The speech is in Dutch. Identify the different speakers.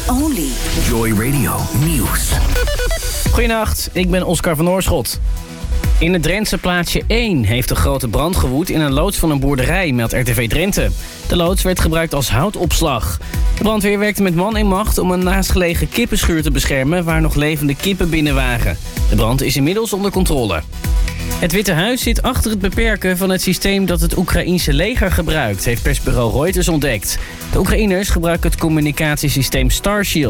Speaker 1: only.
Speaker 2: Joy Radio Nieuws.
Speaker 3: Goedenacht, ik ben Oscar van Oorschot. In het Drentse plaatsje 1 heeft een grote brand gewoed in een loods van een boerderij, meldt RTV Drenthe. De loods werd gebruikt als houtopslag. De brandweer werkte met man en macht om een naastgelegen kippenschuur te beschermen waar nog levende kippen binnen waren. De brand is inmiddels onder controle. Het Witte Huis zit achter het beperken van het systeem dat het Oekraïense leger gebruikt, heeft persbureau Reuters ontdekt. De Oekraïners gebruiken het communicatiesysteem Starshield.